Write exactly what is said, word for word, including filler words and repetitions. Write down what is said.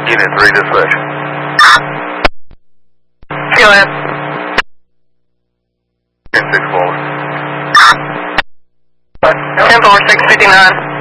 Unit three dispatch. Q M. ten six four. ten four six fifty-nine.